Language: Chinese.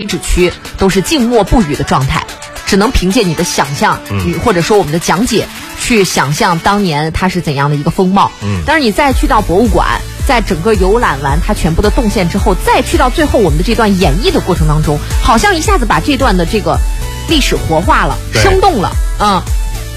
址区都是静默不语的状态，只能凭借你的想象，或者说我们的讲解去想象当年它是怎样的一个风貌。但是你再去到博物馆，在整个游览完它全部的动线之后，再去到最后我们的这段演绎的过程当中，好像一下子把这段的这个历史活化了，生动了。